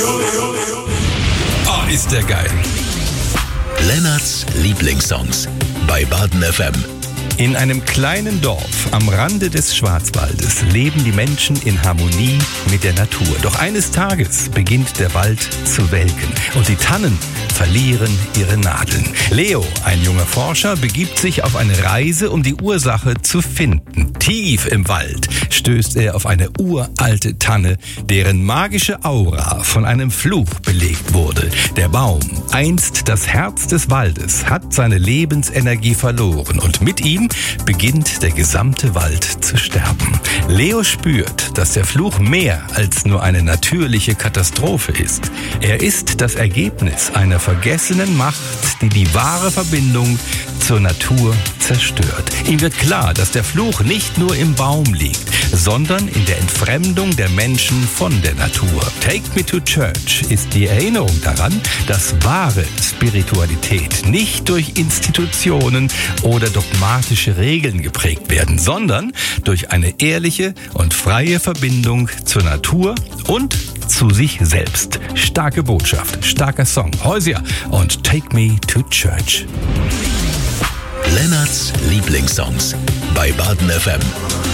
Oh, ist der geil. Lennarts Lieblingssongs bei Baden FM. In einem kleinen Dorf am Rande des Schwarzwaldes leben die Menschen in Harmonie mit der Natur. Doch eines Tages beginnt der Wald zu welken und die Tannen verlieren ihre Nadeln. Leo, ein junger Forscher, begibt sich auf eine Reise, um die Ursache zu finden. Tief im Wald stößt er auf eine uralte Tanne, deren magische Aura von einem Fluch belegt wurde. Der Baum, einst das Herz des Waldes, hat seine Lebensenergie verloren und mit ihm beginnt der gesamte Wald zu sterben. Leo spürt, dass der Fluch mehr als nur eine natürliche Katastrophe ist. Er ist das Ergebnis einer vergessenen Macht, die die wahre Verbindung zur Natur zerstört. Ihm wird klar, dass der Fluch nicht nur im Baum liegt, sondern in der Entfremdung der Menschen von der Natur. Take Me to Church ist die Erinnerung daran, dass wahre Spiritualität nicht durch Institutionen oder dogmatische Regeln geprägt werden, sondern durch eine ehrliche und freie Verbindung zur Natur und zu sich selbst. Starke Botschaft, starker Song. Heusier und Take Me to Church. Lennarts Lieblingssongs bei Baden FM.